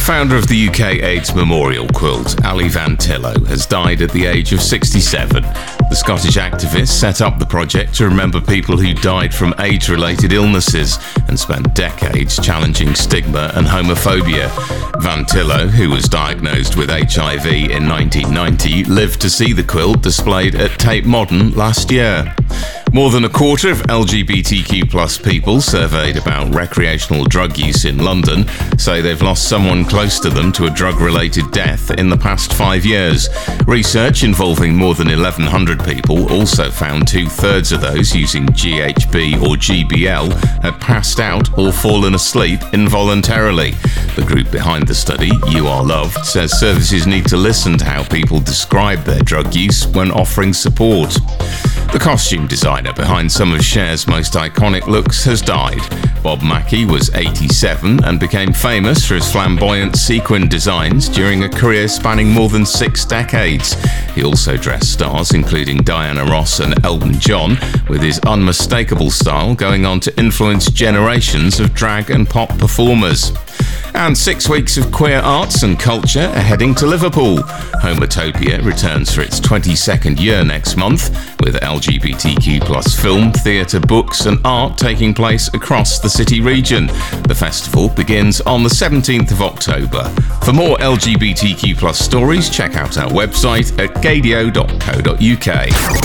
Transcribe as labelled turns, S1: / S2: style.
S1: founder of the UK AIDS Memorial Quilt, Ali Van Tillo, has died at the age of 67. The Scottish activist set up the project to remember people who died from AIDS-related illnesses and spent decades challenging stigma and homophobia. Van Tillo, who was diagnosed with HIV in 1990, lived to see the quilt displayed at Tate Modern last year. More than a quarter of LGBTQ+ people surveyed about recreational drug use in London say they've lost someone close to them to a drug-related death in the past 5 years. Research involving more than 1,100 people also found 2/3 of those using GHB or GBL had passed out or fallen asleep involuntarily. The group behind the study, You Are Loved, says services need to listen to how people describe their drug use when offering support. The costume designer behind some of Cher's most iconic looks has died. Bob Mackie was 87 and became famous for his flamboyant sequin designs during a career spanning more than 6 decades. He also dressed stars including Diana Ross and Elton John, with his unmistakable style going on to influence generations of drag and pop performers. And 6 weeks of queer arts and culture are heading to Liverpool. Homotopia returns for its 22nd year next month, with LGBTQ+ film, theatre, books and art taking place across the city region. The festival begins on the 17th of October. For more LGBTQ+ stories, check out our website at gadio.co.uk.